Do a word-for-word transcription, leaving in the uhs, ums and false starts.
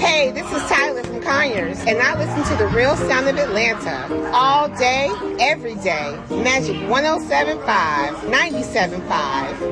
Hey, this is Tyler from Conyers, and I listen to the Real Sound of Atlanta all day, every day. Magic one oh seven point five, ninety-seven point five.